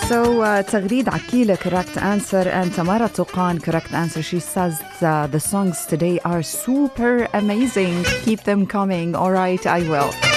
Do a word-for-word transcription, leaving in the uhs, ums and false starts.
So, uh, Tagreed Akila, correct answer, and Tamara Tuqan, correct answer. She says uh, the songs today are super amazing. Keep them coming. All right, I will.